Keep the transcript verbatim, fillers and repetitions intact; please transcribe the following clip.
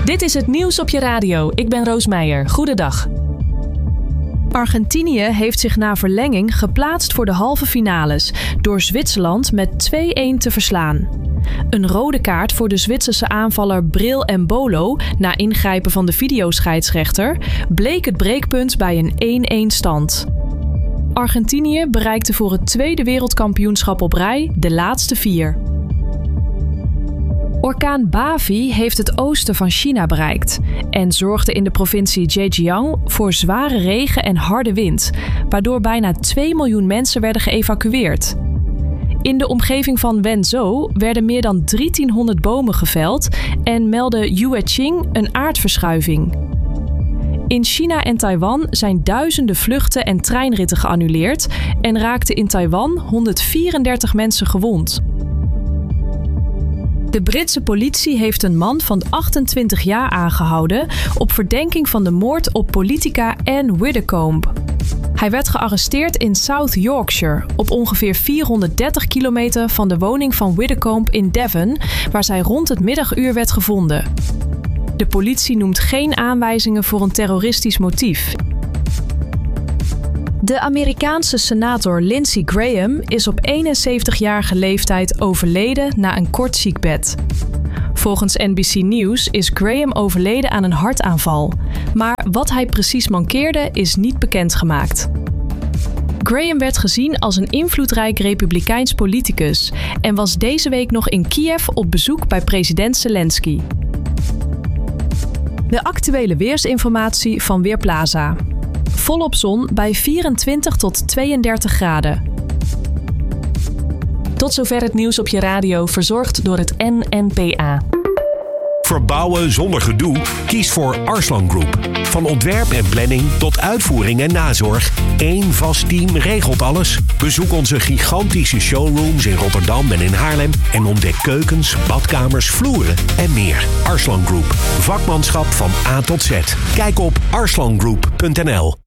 Dit is het nieuws op je radio. Ik ben Roos Meijer. Goedendag. Argentinië heeft zich na verlenging geplaatst voor de halve finales door Zwitserland met twee-een te verslaan. Een rode kaart voor de Zwitserse aanvaller Bril Embolo na ingrijpen van de videoscheidsrechter bleek het breekpunt bij een één-één stand. Argentinië bereikte voor het tweede wereldkampioenschap op rij de laatste vier. Orkaan Bavi heeft het oosten van China bereikt en zorgde in de provincie Zhejiang voor zware regen en harde wind, waardoor bijna twee miljoen mensen werden geëvacueerd. In de omgeving van Wenzhou werden meer dan drieëntienhonderd bomen geveld en meldde Yueqing een aardverschuiving. In China en Taiwan zijn duizenden vluchten en treinritten geannuleerd en raakten in Taiwan honderdvierendertig mensen gewond. De Britse politie heeft een man van achtentwintig jaar aangehouden op verdenking van de moord op politica Anne Widdecombe. Hij werd gearresteerd in South Yorkshire, op ongeveer vierhonderddertig kilometer van de woning van Widdecombe in Devon, waar zij rond het middaguur werd gevonden. De politie noemt geen aanwijzingen voor een terroristisch motief. De Amerikaanse senator Lindsey Graham is op eenenzeventigjarige leeftijd overleden na een kort ziekbed. Volgens N B C News is Graham overleden aan een hartaanval, maar wat hij precies mankeerde is niet bekendgemaakt. Graham werd gezien als een invloedrijk republikeins politicus en was deze week nog in Kiev op bezoek bij president Zelensky. De actuele weersinformatie van Weerplaza. Volop zon bij vierentwintig tot tweeëndertig graden. Tot zover het nieuws op je radio, verzorgd door het N N P A. Verbouwen zonder gedoe? Kies voor Arslan Group. Van ontwerp en planning tot uitvoering en nazorg. Eén vast team regelt alles. Bezoek onze gigantische showrooms in Rotterdam en in Haarlem en ontdek keukens, badkamers, vloeren en meer. Arslan Group. Vakmanschap van A tot Z. Kijk op arslan group punt n l.